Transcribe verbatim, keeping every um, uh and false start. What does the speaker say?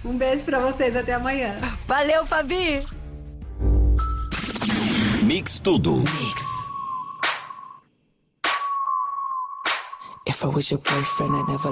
Um beijo pra vocês, até amanhã. Valeu, Fabi! Mix Tudo. Mix. If I was your boyfriend, I'd never